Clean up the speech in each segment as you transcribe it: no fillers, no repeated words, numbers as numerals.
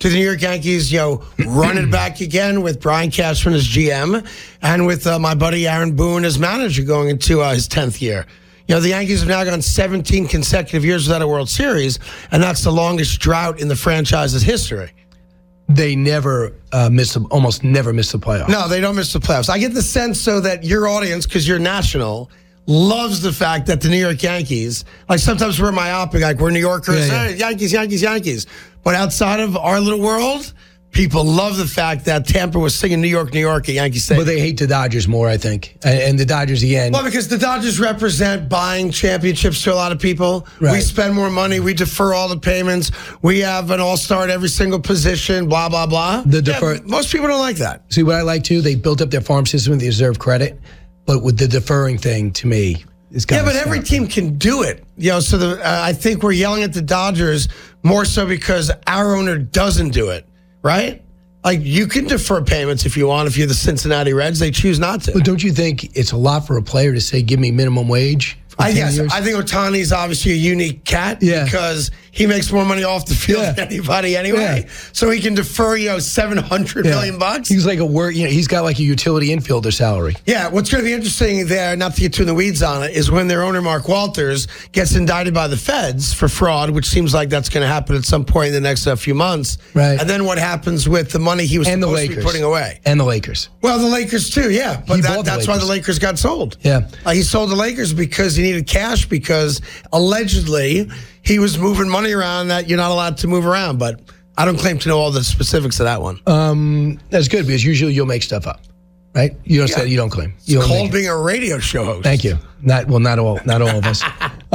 to the New York Yankees, run it back again with Brian Cashman as GM and with my buddy Aaron Boone as manager going into his 10th year. The Yankees have now gone 17 consecutive years without a World Series, and that's the longest drought in the franchise's history. They never almost never miss the playoffs. No, they don't miss the playoffs. I get the sense, though, that your audience, because you're national, loves the fact that the New York Yankees, like sometimes we're myopic, like we're New Yorkers, Hey, Yankees, Yankees, Yankees. But outside of our little world, people love the fact that Tampa was singing New York, New York at Yankee Stadium. But they hate the Dodgers more, I think. And the Dodgers, again. Well, because the Dodgers represent buying championships to a lot of people. Right. We spend more money. We defer all the payments. We have an all-star at every single position, blah, blah, blah. Most people don't like that. See, what I like, too, they built up their farm system and they deserve credit. But with the deferring thing, to me, is kind of but every team can do it. So I think we're yelling at the Dodgers more so because our owner doesn't do it. Right? Like, you can defer payments if you want. If you're the Cincinnati Reds, they choose not to. But don't you think it's a lot for a player to say, give me minimum wage? I think Ohtani's obviously a unique cat because he makes more money off the field than anybody anyway. So he can defer, $700 million bucks. He's like he's got like a utility infielder salary. Yeah, what's going to be interesting there, not to get too in the weeds on it, is when their owner, Mark Walters, gets indicted by the feds for fraud, which seems like that's going to happen at some point in the next few months. Right. And then what happens with the money he was supposed to be putting away. And the Lakers. Well, the Lakers too, yeah. But that's why the Lakers got sold. Yeah. He sold the Lakers because he needed cash because allegedly he was moving money around that you're not allowed to move around. But I don't claim to know all the specifics of that one. That's good because usually you'll make stuff up, right? You don't say you don't claim. It's called being a radio show host. Thank you. Not all of us.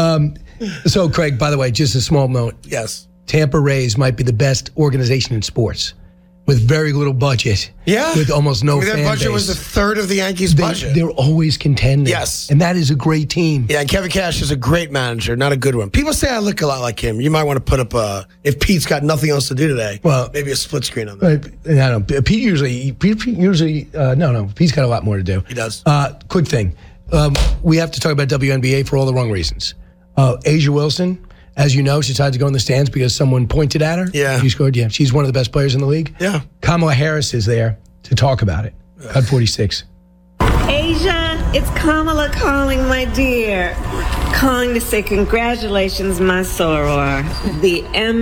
So, Craig, by the way, just a small note. Yes. Tampa Rays might be the best organization in sports. With very little budget. Yeah. With almost no fan base. Their budget was a third of the Yankees' budget. They're always contending. Yes. And that is a great team. Yeah, and Kevin Cash is a great manager, not a good one. People say I look a lot like him. You might want to put up, if Pete's got nothing else to do today, maybe a split screen on that. I don't know. Pete usually, Pete's got a lot more to do. He does. Quick thing. We have to talk about WNBA for all the wrong reasons. A'ja Wilson, as you know, she decided to go in the stands because someone pointed at her. Yeah. She scored. Yeah. She's one of the best players in the league. Yeah. Kamala Harris is there to talk about it. Cut 46. A'ja, it's Kamala calling, my dear. Calling to say congratulations, my soror, the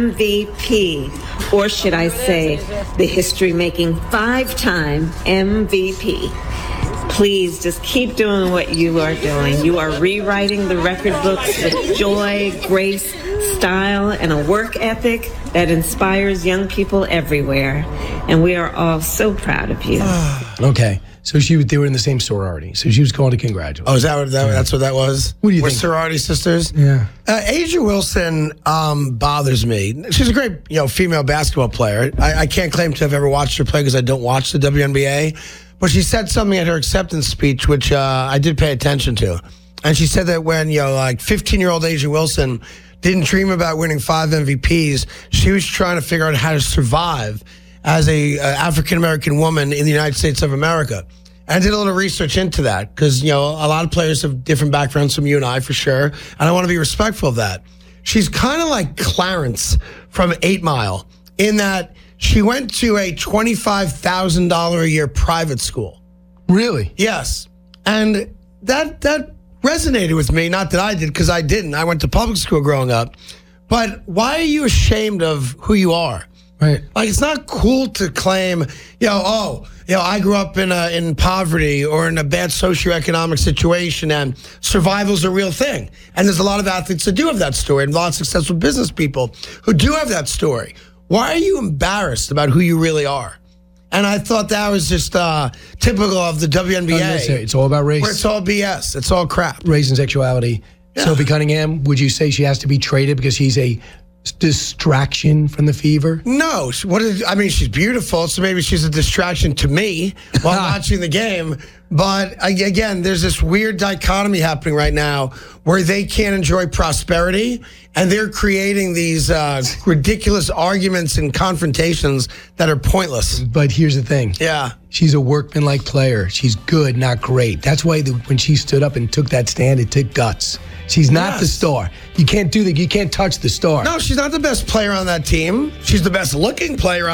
MVP. Or should I say, the history-making 5-time MVP. Please just keep doing what you are doing. You are rewriting the record books with joy, grace, style, and a work ethic that inspires young people everywhere. And we are all so proud of you. Okay. So they were in the same sorority. So she was calling to congratulate. Oh, is that that's what that was? What do you We're think? sorority sisters? Yeah. A'ja Wilson bothers me. She's a great female basketball player. I can't claim to have ever watched her play because I don't watch the WNBA. But she said something at her acceptance speech, which I did pay attention to. And she said that when, 15-year-old A'ja Wilson didn't dream about winning 5 MVPs, she was trying to figure out how to survive as a African-American woman in the United States of America. And I did a little research into that because, a lot of players have different backgrounds from you and I, for sure. And I want to be respectful of that. She's kind of like Clarence from 8 Mile in that she went to a $25,000 a year private school. Really? Yes. And that resonated with me. Not that I did, because I didn't. I went to public school growing up. But why are you ashamed of who you are? Right. Like, it's not cool to claim, I grew up in poverty or in a bad socioeconomic situation, and survival's a real thing. And there's a lot of athletes that do have that story, and a lot of successful business people who do have that story. Why are you embarrassed about who you really are? And I thought that was just typical of the WNBA. It's all about race. Where it's all BS. It's all crap. Race and sexuality. Yeah. Sophie Cunningham, would you say she has to be traded because she's a distraction from the fever? No. She's beautiful, so maybe she's a distraction to me while watching the game. But again, there's this weird dichotomy happening right now where they can't enjoy prosperity, and they're creating these ridiculous arguments and confrontations that are pointless. But here's the thing. Yeah. She's a workmanlike player. She's good, not great. That's why when she stood up and took that stand, it took guts. She's not the star. You can't do that. You can't touch the star. No, she's not the best player on that team. She's the best looking player